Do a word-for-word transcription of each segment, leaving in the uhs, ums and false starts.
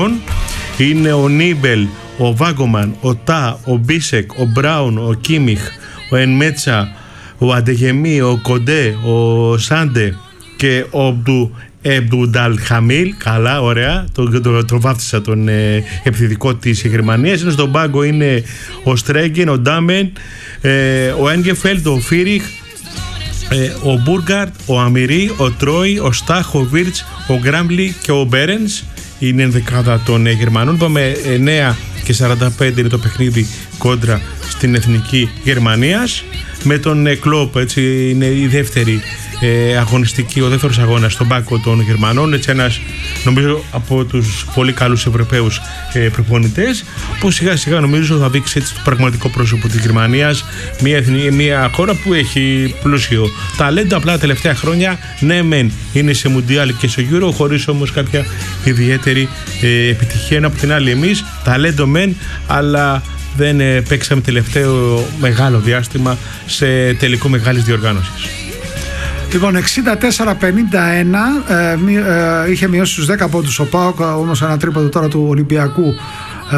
Είναι ο Νίμπελ, ο Βάγκομαν, ο Τά, ο Μπίσεκ, ο Μπράουν, ο Κίμιχ, ο Ενμέτσα, ο Αντεγεμί, ο Κοντέ, ο Σάντε και ο Μπτου Εμπτουνταλ Χαμίλ. Καλά, ωραία. Το, το, το βάφτισα τον ε, επιθετικό της Γερμανίας. Είναι στον πάγκο είναι ο Στρέγκεν, ο Ντάμεν, ε, ο Έγγεφελντ, ο Φίριχ, ε, ο Μπουργκαρτ, ο Αμυρί, ο Τρόι, ο Στάχ, ο Βίρτς, ο Γκράμπλι και ο Μπέρενς. Είναι ενδεκάδα των ε, Γερμανών. Πάμε εννέα και σαράντα πέντε είναι το παιχνίδι κόντρα στην Εθνική Γερμανίας. Με τον ε, Κλόπ, έτσι είναι η δεύτερη ε, αγωνιστική, ο δεύτερος αγώνας στον πάγκο των Γερμανών. Έτσι ένας, νομίζω, από τους πολύ καλούς Ευρωπαίους ε, προπονητές, που σιγά σιγά νομίζω θα δείξει έτσι το πραγματικό πρόσωπο της Γερμανίας, μια, εθνική, μια χώρα που έχει πλούσιο ταλέντο. Απλά τα τελευταία χρόνια, ναι μεν είναι σε Μουντιάλ και σε Euro, χωρίς όμως κάποια ιδιαίτερη ε, επιτυχία. Ενώ από την άλλη εμείς ταλέντο μεν, αλλά δεν ε, παίξαμε τελευταίο μεγάλο διάστημα σε τελικό μεγάλης διοργάνωσης. Λοιπόν, εξήντα τέσσερα πενήντα ένα ε, μη, ε, είχε μειώσει στους δέκα πόντους ο ΠΑΟΚ, όμως ένα τρίποντο τώρα του Ολυμπιακού ε,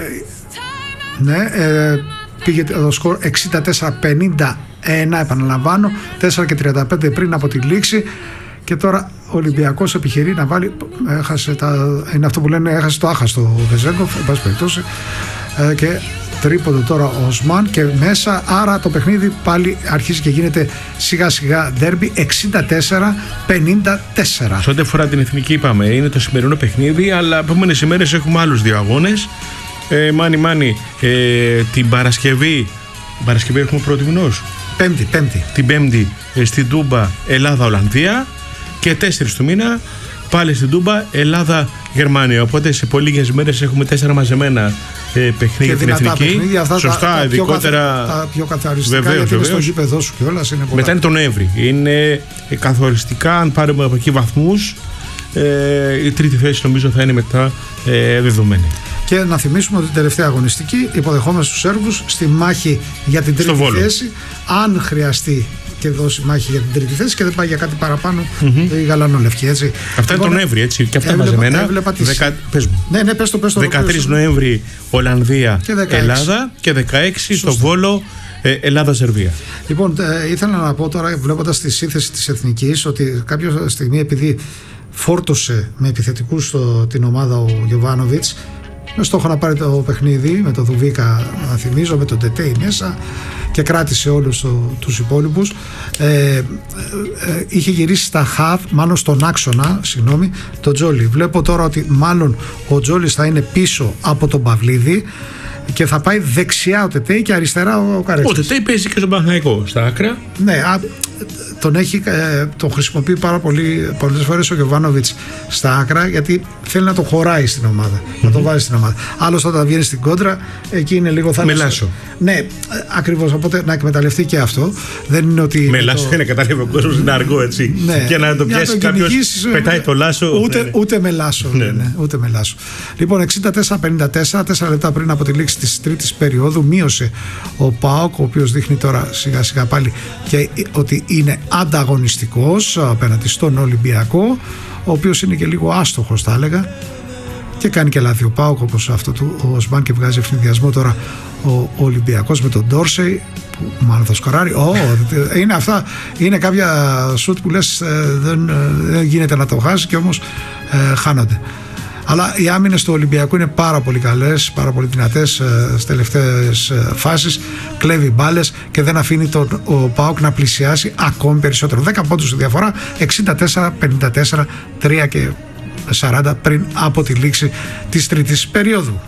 ναι, ε, πήγε το σκορ εξήντα τέσσερα πενήντα ένα, επαναλαμβάνω, τέσσερα και τριάντα πέντε πριν από τη λήξη. Και τώρα ο Ολυμπιακός επιχειρεί να βάλει, έχασε τα, είναι αυτό που λένε, έχασε το άχαστο ο Βεζέγκοφ, εν πάση περιπτώσει, ε, και τρίποντο τώρα ο Οσμάν και μέσα, άρα το παιχνίδι πάλι αρχίζει και γίνεται σιγά σιγά ντέρμπι. Εξήντα τέσσερα πενήντα τέσσερα. Σε ό,τι αφορά την εθνική, είπαμε, είναι το σημερινό παιχνίδι, αλλά επόμενες ημέρες έχουμε άλλους δύο αγώνες. ε, Μάνι μάνι ε, την Παρασκευή Παρασκευή έχουμε πρώτη γνώση. Πέμπτη, πέμπτη. Την Πέμπτη ε, στην Τούμπα Ελλάδα-Ολλανδία, και τέσσερις του μήνα πάλι στην Τούμπα Ελλάδα-Γερμανία. Οπότε σε πολύ λίγες μέρες έχουμε τέσσερα μαζεμένα ε, παιχνίδια την εθνική. Σωστά, τα, τα ειδικότερα. Τα πιο καθαριστικά, βεβαίως, γιατί βεβαίως. είναι στο γήπεδό σου κιόλας. Μετά είναι τον Νοέμβρη. Είναι ε, καθοριστικά, αν πάρουμε από εκεί βαθμούς, ε, η τρίτη θέση νομίζω θα είναι μετά ε, δεδομένη. Και να θυμίσουμε ότι την τελευταία αγωνιστική υποδεχόμαστε τους Σέρβους στη μάχη για την τρίτη θέση. Αν χρειαστεί και δώσει μάχη για την τρίτη θέση και δεν πάει για κάτι παραπάνω, mm-hmm. η γαλανόλευκη, έτσι. Αυτά λοιπόν, είναι τον Νοέμβρη, έτσι. Και αυτά έβλεπα, μαζεμένα. Έβλεπα τις... Δεκα... Πες μου. Ναι, ναι, πες το, πες το. δεκατρείς Νοέμβρη Ολλανδία, και Ελλάδα, και δεκαέξι στο Βόλο ε, Ελλάδα-Σερβία. Λοιπόν, ε, ήθελα να πω τώρα, βλέποντας τη σύνθεση της εθνικής, ότι κάποια στιγμή, επειδή φόρτωσε με επιθετικούς στο, την ομάδα ο Γιοβάνοβιτς, με στόχο να πάρει το παιχνίδι με το Δουβίκα, να θυμίζω, με τον Τετέι μέσα, και κράτησε όλους το, τους υπόλοιπους, ε, ε, ε, είχε γυρίσει στα χαβ, μάλλον στον άξονα, συγγνώμη, τον Τζόλι. Βλέπω τώρα ότι μάλλον ο Τζόλις θα είναι πίσω από τον Παυλίδη και θα πάει δεξιά ο Τετέι και αριστερά ο Καρέτσης. Ο Τετέι παίζει και στον Παναθηναϊκό στα άκρα. Ναι, α, τον, έχει, ε, τον χρησιμοποιεί πάρα πολύ, πολλές φορές ο Γιοβάνοβιτς στα άκρα, γιατί θέλει να το χωράει στην ομάδα, mm-hmm. να το βάζει στην ομάδα. Άλλος όταν βγαίνει στην κόντρα, εκεί είναι λίγο θα Μελάσο. Ναι, ακριβώς, οπότε να εκμεταλλευτεί και αυτό. Δεν είναι ότι. Μελάσο το... είναι κατάλαβε ο κόσμος, είναι αργό, έτσι. Ναι, και να το πιάσει κάποιος, πετάει το λάσο. Ούτε, ναι, ναι. ούτε με λάσο. Ναι, ναι. Ούτε με λάσο. Λοιπόν, εξήντα τέσσερα πενήντα τέσσερα, τέσσερα λεπτά πριν από τη λήξη της τρίτης περίοδου, μείωσε ο ΠΑΟΚ, ο οποίος δείχνει τώρα σιγά σιγά πάλι και ότι είναι ανταγωνιστικός απέναντι στον Ολυμπιακό, ο οποίος είναι και λίγο άστοχος, θα έλεγα, και κάνει και λάθη ο ΠΑΟΚ, όπως αυτό του ο Οσμάν, και βγάζει ευνηδιασμό τώρα ο, ο Ολυμπιακός με τον Ντόρσεϊ, που μάλλον θα σκοράρει. Oh, είναι αυτά, είναι κάποια σουτ που λες ε, δεν, ε, δεν γίνεται να το χάσει, και όμως ε, χάνονται. Αλλά οι άμυνες του Ολυμπιακού είναι πάρα πολύ καλές, πάρα πολύ δυνατές ε, στις τελευταίες ε, φάσεις. Κλέβει μπάλες και δεν αφήνει τον ο ΠΑΟΚ να πλησιάσει ακόμη περισσότερο. δέκα πόντους διαφορά, εξήντα τέσσερα πενήντα τέσσερα, τρία και σαράντα πριν από τη λήξη της τρίτης περίοδου.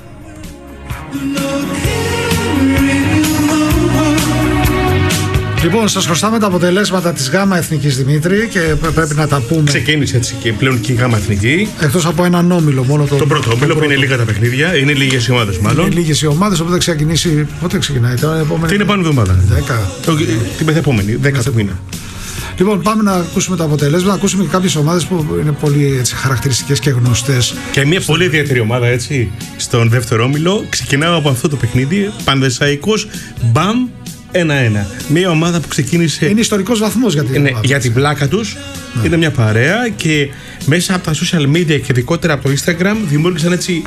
Λοιπόν, σας χρωστάμε τα αποτελέσματα της ΓΑΜΑ Εθνικής, Δημήτρη, και πρέπει να τα πούμε. Ξεκίνησε έτσι και πλέον και η ΓΑΜΑ Εθνική. Εκτός από έναν όμιλο μόνο. Το, τον πρώτο όμιλο που είναι λίγα τα παιχνίδια, είναι λίγες οι ομάδες μάλλον. Είναι λίγες οι ομάδες, οπότε ξεκινήσει. Πότε ξεκινάει τώρα, επόμενη. Τι είναι πάνω εβδομάδα. δέκα. Την μεθεπόμενη, δέκα του μήνα. Λοιπόν, πάμε να ακούσουμε τα αποτελέσματα, να ακούσουμε και κάποιες ομάδες που είναι πολύ έτσι, χαρακτηριστικές και γνωστές. Και μια πολύ ιδιαίτερη ομάδα, έτσι, στον δεύτερο όμιλο. Ξεκινάω από αυτό το παιχνίδι. Πανδεσσαϊκός Μπαμ ένα ένα. Μια ομάδα που ξεκίνησε. Είναι ιστορικός βαθμός για την είναι, ομάδα. Για την πλάκα τους. Ναι. Είναι μια παρέα, και μέσα από τα social media και ειδικότερα από το Instagram δημιούργησαν έτσι